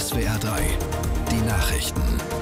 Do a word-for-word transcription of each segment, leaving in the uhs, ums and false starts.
S W R drei, die Nachrichten.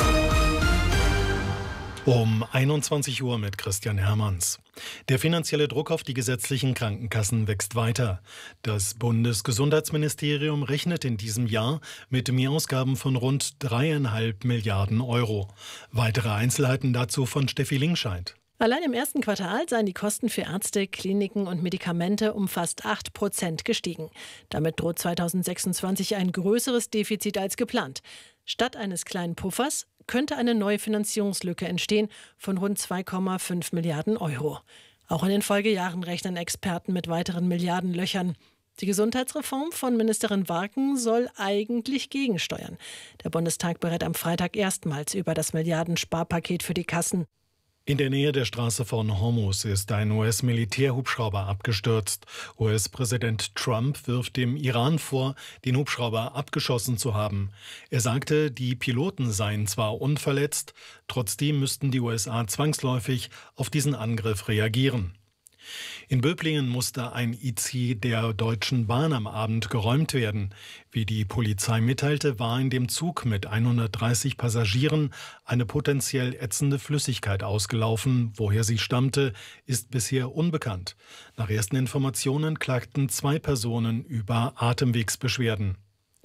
Um einundzwanzig Uhr mit Christian Hermanns. Der finanzielle Druck auf die gesetzlichen Krankenkassen wächst weiter. Das Bundesgesundheitsministerium rechnet in diesem Jahr mit Mehrausgaben von rund dreieinhalb Milliarden Euro. Weitere Einzelheiten dazu von Steffi Lingscheid. Allein im ersten Quartal seien die Kosten für Ärzte, Kliniken und Medikamente um fast acht Prozent gestiegen. Damit droht zweitausendsechsundzwanzig ein größeres Defizit als geplant. Statt eines kleinen Puffers könnte eine neue Finanzierungslücke entstehen von rund zwei Komma fünf Milliarden Euro. Auch in den Folgejahren rechnen Experten mit weiteren Milliardenlöchern. Die Gesundheitsreform von Ministerin Warken soll eigentlich gegensteuern. Der Bundestag berät am Freitag erstmals über das Milliardensparpaket für die Kassen. In der Nähe der Straße von Hormuz ist ein U S-Militärhubschrauber abgestürzt. U S-Präsident Trump wirft dem Iran vor, den Hubschrauber abgeschossen zu haben. Er sagte, die Piloten seien zwar unverletzt, trotzdem müssten die U S A zwangsläufig auf diesen Angriff reagieren. In Böblingen musste ein I C der Deutschen Bahn am Abend geräumt werden. Wie die Polizei mitteilte, war in dem Zug mit hundertdreißig Passagieren eine potenziell ätzende Flüssigkeit ausgelaufen. Woher sie stammte, ist bisher unbekannt. Nach ersten Informationen klagten zwei Personen über Atemwegsbeschwerden.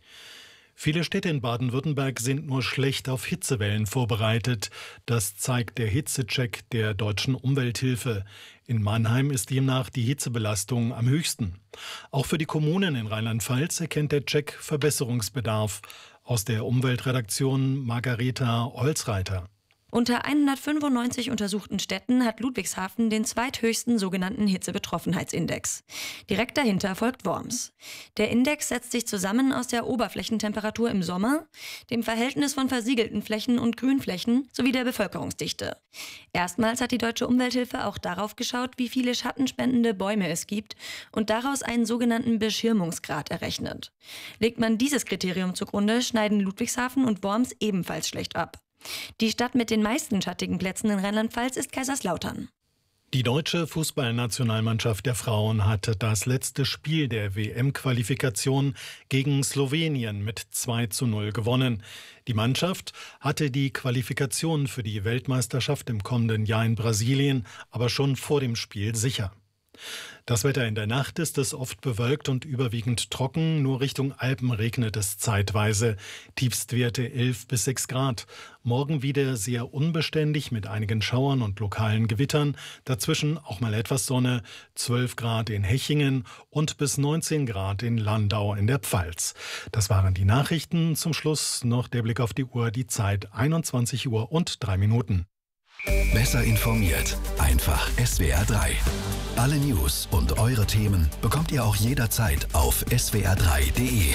Viele Städte in Baden-Württemberg sind nur schlecht auf Hitzewellen vorbereitet. Das zeigt der Hitzecheck der Deutschen Umwelthilfe. In Mannheim ist demnach die Hitzebelastung am höchsten. Auch für die Kommunen in Rheinland-Pfalz erkennt der Check Verbesserungsbedarf. Aus der Umweltredaktion Margareta Holzreiter. Unter hundertfünfundneunzig untersuchten Städten hat Ludwigshafen den zweithöchsten sogenannten Hitzebetroffenheitsindex. Direkt dahinter folgt Worms. Der Index setzt sich zusammen aus der Oberflächentemperatur im Sommer, dem Verhältnis von versiegelten Flächen und Grünflächen sowie der Bevölkerungsdichte. Erstmals hat die Deutsche Umwelthilfe auch darauf geschaut, wie viele schattenspendende Bäume es gibt und daraus einen sogenannten Beschirmungsgrad errechnet. Legt man dieses Kriterium zugrunde, schneiden Ludwigshafen und Worms ebenfalls schlecht ab. Die Stadt mit den meisten schattigen Plätzen in Rheinland-Pfalz ist Kaiserslautern. Die deutsche Fußballnationalmannschaft der Frauen hatte das letzte Spiel der W M-Qualifikation gegen Slowenien mit zwei zu null gewonnen. Die Mannschaft hatte die Qualifikation für die Weltmeisterschaft im kommenden Jahr in Brasilien aber schon vor dem Spiel sicher. Das Wetter in der Nacht ist es oft bewölkt und überwiegend trocken. Nur Richtung Alpen regnet es zeitweise. Tiefstwerte elf bis sechs Grad. Morgen wieder sehr unbeständig mit einigen Schauern und lokalen Gewittern. Dazwischen auch mal etwas Sonne. zwölf Grad in Hechingen und bis neunzehn Grad in Landau in der Pfalz. Das waren die Nachrichten. Zum Schluss noch der Blick auf die Uhr. Die Zeit einundzwanzig Uhr und drei Minuten. Besser informiert. Einfach S W R drei. Alle News und eure Themen bekommt ihr auch jederzeit auf S W R drei punkt de.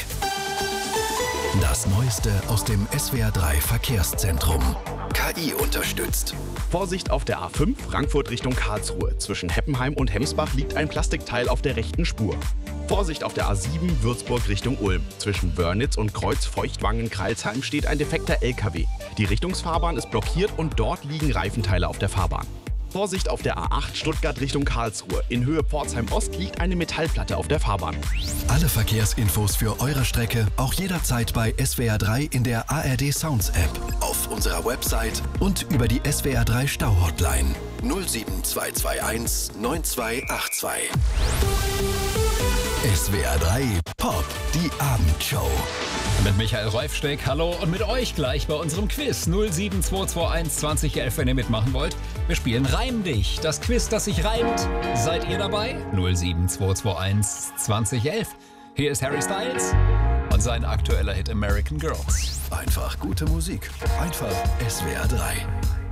Das Neueste aus dem S W R drei Verkehrszentrum. K I unterstützt. Vorsicht auf der A fünf, Frankfurt Richtung Karlsruhe. Zwischen Heppenheim und Hemsbach liegt ein Plastikteil auf der rechten Spur. Vorsicht auf der A sieben, Würzburg Richtung Ulm. Zwischen Wörnitz und Kreuz Feuchtwangen-Kreilsheim steht ein defekter L K W. Die Richtungsfahrbahn ist blockiert und dort liegen Reifenteile auf der Fahrbahn. Vorsicht auf der A acht, Stuttgart Richtung Karlsruhe. In Höhe Pforzheim Ost liegt eine Metallplatte auf der Fahrbahn. Alle Verkehrsinfos für eure Strecke auch jederzeit bei S W R drei in der A R D Sounds App, auf unserer Website und über die S W R drei Stau-Hotline null sieben zwei zwei eins neun zwei acht zwei. S W R drei Pop, die Abendshow. Mit Michael Reufsteck, hallo, und mit euch gleich bei unserem Quiz null sieben zwei zwei eins zwanzig elf, wenn ihr mitmachen wollt. Wir spielen Reim dich, das Quiz, das sich reimt. Seid ihr dabei? null sieben zwei zwei eins zwanzig elf. Hier ist Harry Styles und sein aktueller Hit American Girls. Einfach gute Musik, einfach S W R drei.